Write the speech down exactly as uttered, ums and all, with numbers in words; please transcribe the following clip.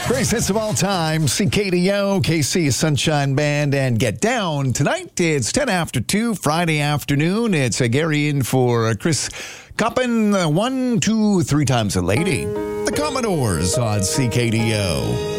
Greatest hits of all time, C K D O, K C Sunshine Band, and Get Down. Tonight, it's ten after two, Friday afternoon. It's uh, Gary in for uh, Chris Coppin, uh, one, two, three times a lady. The Commodores on C K D O.